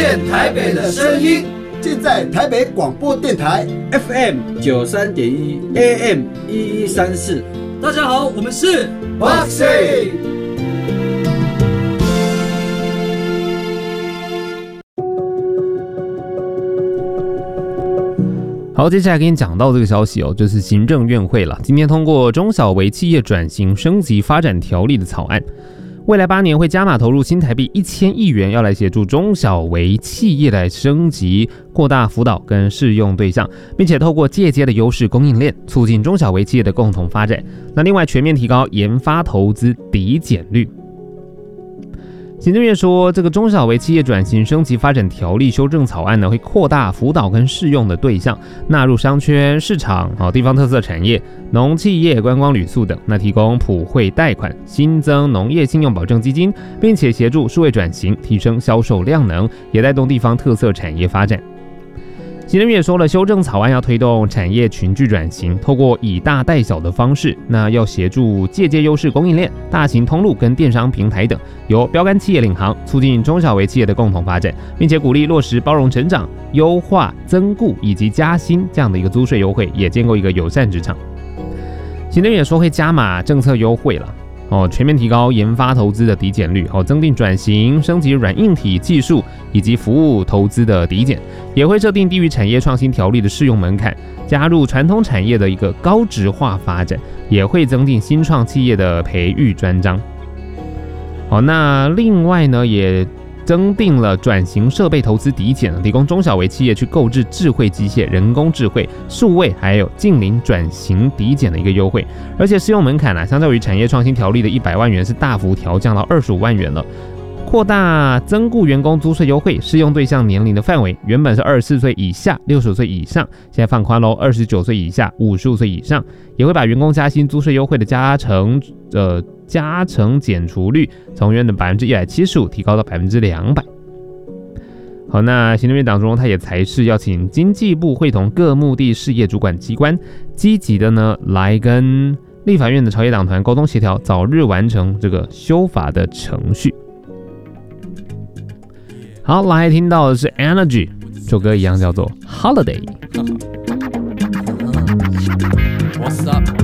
现台北的声音， 尽在台北广播电台 FM93.1 AM 1134。 大家好，我们是 Boxing。 好，接下来跟你讲到这个消息哦，就是行政院会了，今天通过中小微企业转型升级发展条例的草案，未来8年会加码投入新台币1000亿元，要来协助中小微企业来升级、扩大辅导跟适用对象，并且透过借接的优势供应链，促进中小微企业的共同发展。那另外全面提高研发投资抵减率。行政院说，这个中小微企业转型升级发展条例修正草案呢，会扩大辅导跟适用的对象，纳入商圈、市场、地方特色产业、农企业、观光旅宿等，那提供普惠贷款，新增农业信用保证基金，并且协助数位转型，提升销售量能，也带动地方特色产业发展。行政院也说了，修正草案要推动产业群聚转型，透过以大带小的方式，那要协助借接优势供应链、大型通路跟电商平台等，由标杆企业领航，促进中小微企业的共同发展，并且鼓励落实包容成长、优化增雇以及加薪这样的一个租税优惠，也建构一个友善职场。行政院也说会加码政策优惠了。全面提高研发投资的抵减率，增订转型升级软硬体技术以及服务投资的抵减，也会设定低于产业创新条例的适用门槛，加入传统产业的一个高质化发展，也会增订新创企业的培育专章。那另外呢，也增订了转型设备投资抵减，提供中小微企业去购置智慧机械、人工智慧、数位还有近邻转型抵减的一个优惠，而且适用门槛相较于产业创新条例的100万元是大幅调降到25万元了。扩大增雇员工租税优惠，适用对象年龄的范围原本是24岁以下、60岁以上，现在放宽喽，29岁以下、55岁以上，也会把员工加薪租税优惠的加成减除率从原本的175%提高到200%。好，那行政院党中他也裁示要请经济部会同各目的事业主管机关，积极的呢来跟立法院的朝野党团沟通协调，早日完成这个修法的程序。好，来听到的是 Energy， 这首歌一样叫做 Holiday。 What's up？